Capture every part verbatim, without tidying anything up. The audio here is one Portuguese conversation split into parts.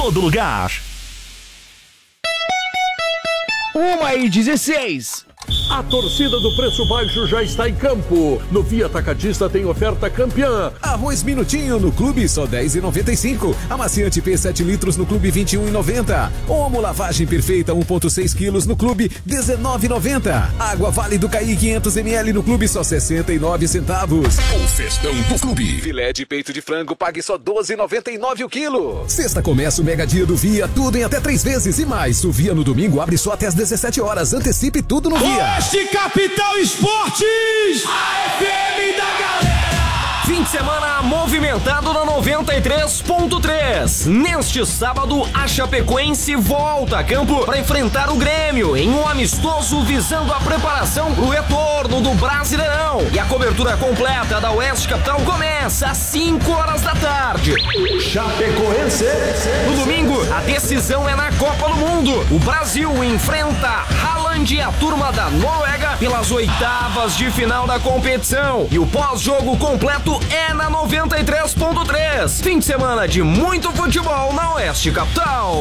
todo lugar. Uma e dezesseis. A torcida do Preço Baixo já está em campo. No Via Atacadista tem oferta campeã. Arroz Minutinho no Clube só dez reais e noventa e cinco centavos. Amaciante P sete litros no Clube vinte e um reais e noventa centavos. Omo Lavagem Perfeita um vírgula seis quilos no Clube dezenove reais e noventa centavos. Água Vale do Caí quinhentos mililitros no Clube só sessenta e nove centavos. O festão do Clube. Filé de peito de frango pague só doze reais e noventa e nove centavos o quilo. Sexta começa o Mega Dia do Via, tudo em até três vezes e mais. O Via no domingo abre só até às dezessete horas. Antecipe tudo no Via. Oeste Capital Esportes, a F M da galera. Fim de semana movimentado na noventa e três ponto três. Neste sábado, a Chapecoense volta a campo para enfrentar o Grêmio em um amistoso visando a preparação para o retorno do Brasileirão. E a cobertura completa da Oeste Capital começa às cinco horas da tarde. Chapecoense. No domingo, a decisão é na Copa do Mundo. O Brasil enfrenta Haaland e a turma da Noruega pelas oitavas de final da competição. E o pós-jogo completo é na noventa e três ponto três. Fim de semana de muito futebol na Oeste Capital.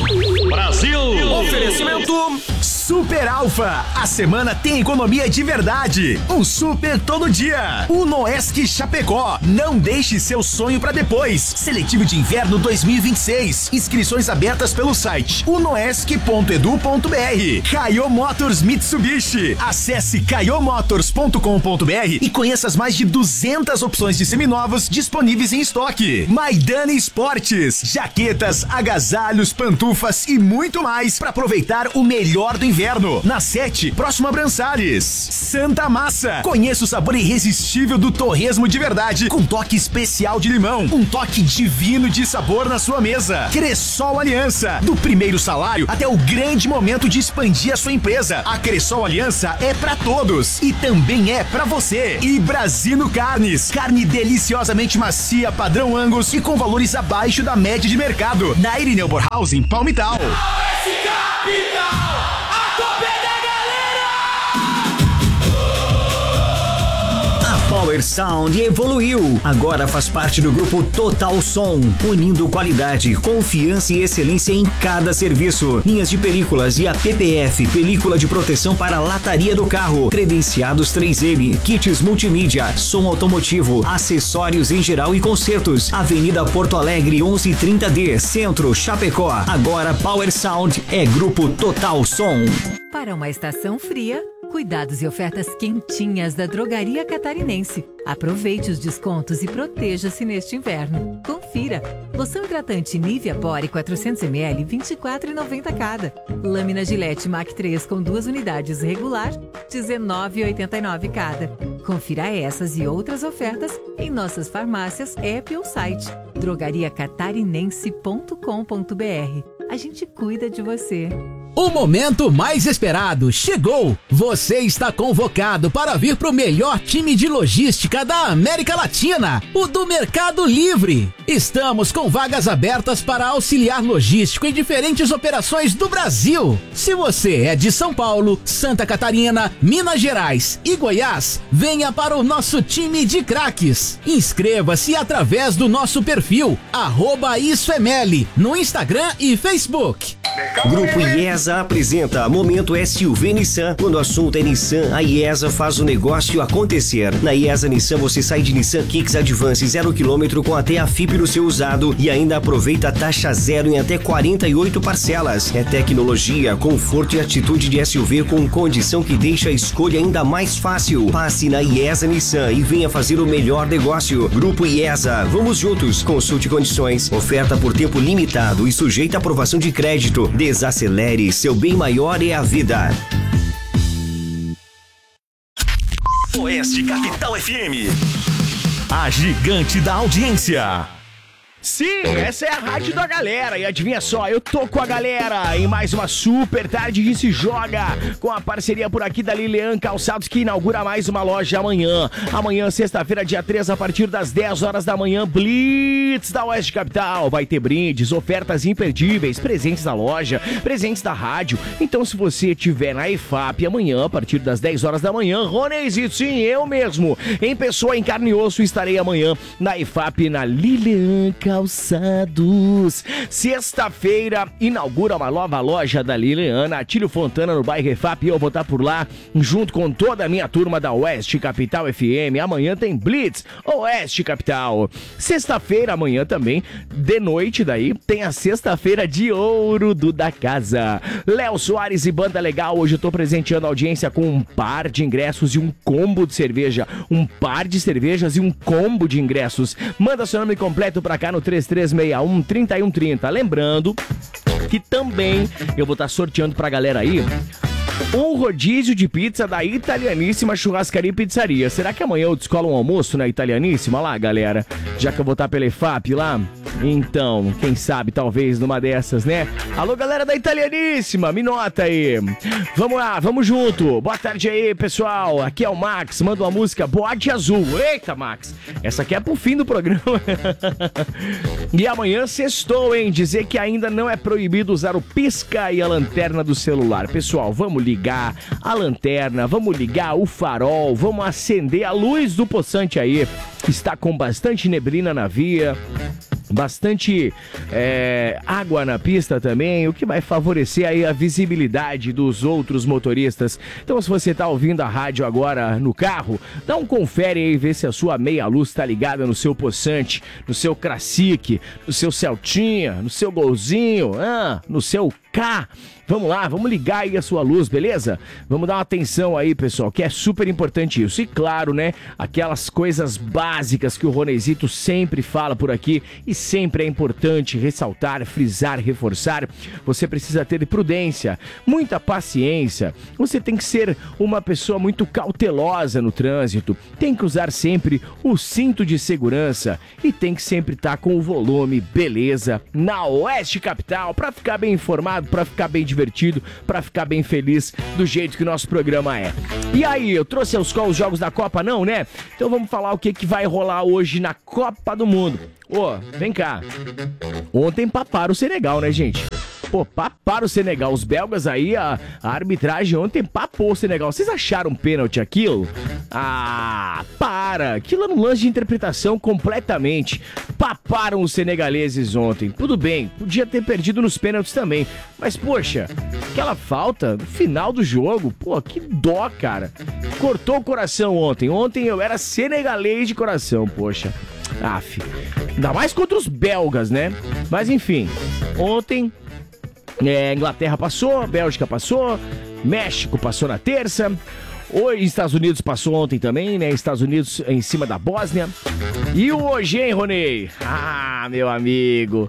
Brasil. Oferecimento Super Alfa. A semana tem economia de verdade. Um super todo dia. O Noesc Chapecó. Não deixe seu sonho para depois. Seletivo de inverno dois mil e vinte e seis. Inscrições abertas pelo site unoesc ponto edu ponto br. Caio Motors Mitsubishi. Acesse caio motors ponto com ponto br e conheça as mais de duzentas opções de seminovos disponíveis em estoque. Maidana Esportes. Jaquetas, agasalhos, pantufas e muito mais para aproveitar o melhor do inverno. Na sete, próximo a Brançares. Santa Massa. Conheça o sabor irresistível do torresmo de verdade, com toque especial de limão. Um toque divino de sabor na sua mesa. Cressol Aliança. Do primeiro salário até o grande momento de expandir a sua empresa. A Cressol Aliança é pra todos e também é pra você. E Brasino Carnes. Carne deliciosamente macia, padrão Angus e com valores abaixo da média de mercado. Na Irineu Borhausen, Palmital. Oeste Capital, a Copa é da galera. A Power Sound evoluiu. Agora faz parte do grupo Total Som, unindo qualidade, confiança e excelência em cada serviço. Linhas de películas e a P P F, película de proteção para a lataria do carro, credenciados três M, kits multimídia, som automotivo, acessórios em geral e concertos. Avenida Porto Alegre onze trinta D, Centro, Chapecó. Agora Power Sound é grupo Total Som. Para uma estação fria, cuidados e ofertas quentinhas da Drogaria Catarinense. Aproveite os descontos e proteja-se neste inverno. Confira. Loção hidratante Nivea Body quatrocentos mililitros, vinte e quatro reais e noventa centavos cada. Lâmina Gillette Mac três com duas unidades regular, dezenove reais e oitenta e nove centavos cada. Confira essas e outras ofertas em nossas farmácias, app ou site drogaria catarinense ponto com ponto br. A gente cuida de você. O momento mais esperado chegou! Você está convocado para vir para o melhor time de logística da América Latina, o do Mercado Livre. Estamos com vagas abertas para auxiliar logístico em diferentes operações do Brasil. Se você é de São Paulo, Santa Catarina, Minas Gerais e Goiás, venha para o nosso time de craques. Inscreva-se através do nosso perfil, arroba IsoML, no Instagram e Facebook. Grupo IESA apresenta Momento S U V Nissan. Quando o assunto é Nissan, a IESA faz o negócio acontecer. Na IESA Nissan você sai de Nissan Kicks Advance zero quilômetro com até a F I P no seu usado e ainda aproveita a taxa zero em até quarenta e oito parcelas. É tecnologia, conforto e atitude de S U V com condição que deixa a escolha ainda mais fácil. Passe na IESA Nissan e venha fazer o melhor negócio. Grupo IESA, vamos juntos. Consulte condições. Oferta por tempo limitado e sujeita à aprovação de crédito. Desacelere, seu bem maior é a vida. Oeste Capital F M, a gigante da audiência. Sim, essa é a rádio da galera. E adivinha só, eu tô com a galera em mais uma super tarde de Se Joga, com a parceria por aqui da Lilian Calçados, que inaugura mais uma loja amanhã. Amanhã, sexta-feira, dia três, a partir das dez horas da manhã, Blitz da Oeste Capital. Vai ter brindes, ofertas imperdíveis, presentes da loja, presentes da rádio. Então, se você estiver na E F A P amanhã, a partir das dez horas da manhã, Ronezito, sim, eu mesmo, em pessoa, em carne e osso, estarei amanhã na E F A P, na Lilian Calçados. Calçados. Sexta-feira inaugura uma nova loja da Liliana, Atílio Fontana, no bairro Refap, e eu vou estar por lá junto com toda a minha turma da Oeste Capital F M. Amanhã tem Blitz Oeste Capital. Sexta-feira, amanhã também, de noite daí, tem a sexta-feira de ouro do da casa. Léo Soares e Banda Legal, hoje eu tô presenteando a audiência com um par de ingressos e um combo de cerveja. Um par de cervejas e um combo de ingressos. Manda seu nome completo pra cá no três três seis um, três um três zero. Lembrando que também eu vou estar sorteando pra galera aí um rodízio de pizza da Italianíssima Churrascaria e Pizzaria. Será que amanhã eu descolo um almoço na Italianíssima lá, galera? Já que eu vou estar pela E F A P lá? Então, quem sabe, talvez numa dessas, né? Alô, galera da Italianíssima, me nota aí. Vamos lá, vamos junto. Boa tarde aí, pessoal. Aqui é o Max, manda uma música Boate Azul. Eita, Max, essa aqui é pro fim do programa. E amanhã sextou, hein? Dizer que ainda não é proibido usar o pisca e a lanterna do celular. Pessoal, vamos ligar a lanterna, vamos ligar o farol, vamos acender a luz do poçante aí. Está com bastante neblina na via, bastante é, água na pista também, o que vai favorecer aí a visibilidade dos outros motoristas. Então, se você tá ouvindo a rádio agora no carro, dá um confere aí, vê se a sua meia-luz tá ligada no seu poçante, no seu Classic, no seu Celtinha, no seu Golzinho, ah, no seu K. Vamos lá, vamos ligar aí a sua luz, beleza? Vamos dar uma atenção aí, pessoal, que é super importante isso. E claro, né, aquelas coisas básicas que o Ronezito sempre fala por aqui e sempre é importante ressaltar, frisar, reforçar. Você precisa ter prudência, muita paciência. Você tem que ser uma pessoa muito cautelosa no trânsito. Tem que usar sempre o cinto de segurança e tem que sempre estar com o volume, beleza, na Oeste Capital, para ficar bem informado, para ficar bem divertido, para ficar bem feliz do jeito que o nosso programa é. E aí, eu trouxe aos os jogos da Copa, não, né? Então vamos falar o que, que vai rolar hoje na Copa do Mundo. Ô, vem cá. Ontem paparam o Senegal, né, gente? Pô, paparam o Senegal. Os belgas aí, a, a arbitragem ontem papou o Senegal. Vocês acharam um pênalti aquilo? Ah, para! Aquilo era um lance de interpretação completamente. Paparam os senegaleses ontem. Tudo bem, podia ter perdido nos pênaltis também. Mas, poxa, aquela falta no final do jogo, pô, que dó, cara. Cortou o coração ontem. Ontem eu era senegalês de coração, poxa. Aff. Ainda mais contra os belgas, né? Mas, enfim, ontem... É, Inglaterra passou, Bélgica passou, México passou na terça, os Estados Unidos passou ontem também, né? Estados Unidos em cima da Bósnia. E hoje, hein, Ronei? Ah, meu amigo,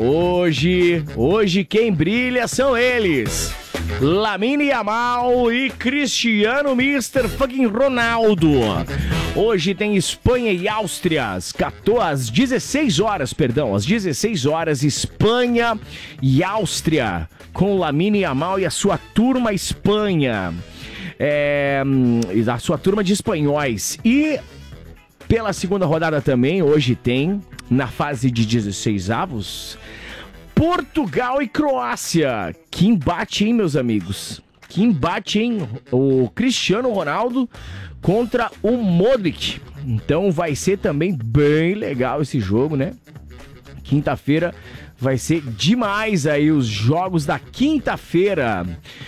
hoje, hoje quem brilha são eles. Lamine Yamal e Cristiano mister fucking Ronaldo. Hoje tem Espanha e Áustria, às dezesseis horas, perdão, às dezesseis horas, Espanha e Áustria, com Lamine Yamal e a sua turma Espanha, é, a sua turma de espanhóis. E pela segunda rodada também, hoje tem, na fase de dezesseis avos, Portugal e Croácia. Que embate, hein, meus amigos? Que embate, hein? O Cristiano Ronaldo contra o Modric. Então vai ser também bem legal esse jogo, né? Quinta-feira vai ser demais aí os jogos da quinta-feira.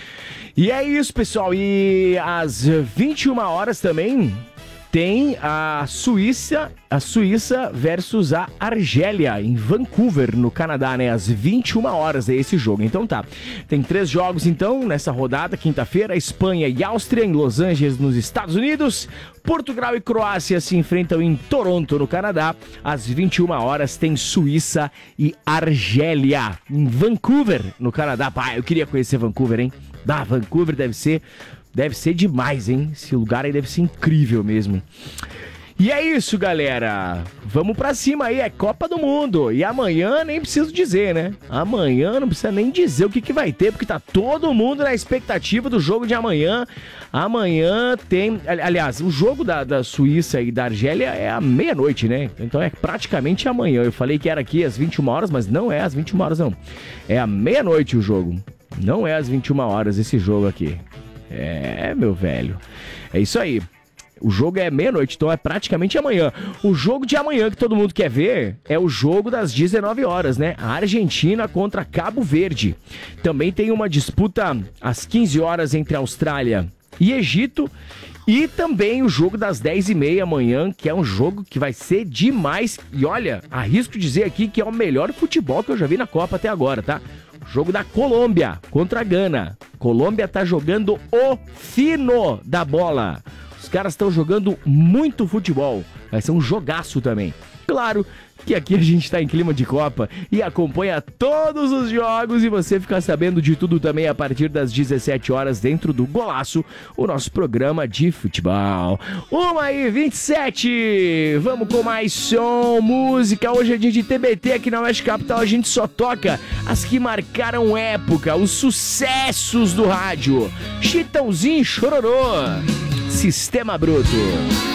E é isso, pessoal. E às vinte e uma horas também tem a Suíça, a Suíça versus a Argélia, em Vancouver, no Canadá, né? Às vinte e uma horas é esse jogo. Então tá, tem três jogos então nessa rodada, quinta-feira, Espanha e Áustria em Los Angeles, nos Estados Unidos. Portugal e Croácia se enfrentam em Toronto, no Canadá. Às vinte e uma horas tem Suíça e Argélia, em Vancouver, no Canadá. Pá, eu queria conhecer Vancouver, hein? Ah, Vancouver deve ser... Deve ser demais, hein? Esse lugar aí deve ser incrível mesmo. E é isso, galera. Vamos pra cima aí, é Copa do Mundo. E amanhã nem preciso dizer, né? Amanhã não precisa nem dizer o que, que vai ter, porque tá todo mundo na expectativa do jogo de amanhã. Amanhã tem... Aliás, o jogo da, da Suíça e da Argélia é à meia-noite, né? Então é praticamente amanhã. Eu falei que era aqui às vinte e uma horas, mas não é às vinte e uma horas, não. É à meia-noite o jogo. Não é às vinte e uma horas esse jogo aqui. É, meu velho. É isso aí. O jogo é meia-noite, então é praticamente amanhã. O jogo de amanhã que todo mundo quer ver é o jogo das dezenove horas, né? A Argentina contra Cabo Verde. Também tem uma disputa às quinze horas entre Austrália e Egito. E também o jogo das dez e meia amanhã, que é um jogo que vai ser demais. E olha, arrisco dizer aqui que é o melhor futebol que eu já vi na Copa até agora, tá? O jogo da Colômbia contra a Gana. Colômbia tá jogando o fino da bola. Os caras estão jogando muito futebol. Vai ser um jogaço também. Claro que aqui a gente tá em clima de Copa e acompanha todos os jogos e você fica sabendo de tudo também a partir das dezessete horas dentro do Golaço, o nosso programa de futebol. uma e vinte e sete, vamos com mais som, música. Hoje é dia de T B T aqui na Oeste Capital, a gente só toca as que marcaram época, os sucessos do rádio. Chitãozinho Chororô, Sistema Bruto.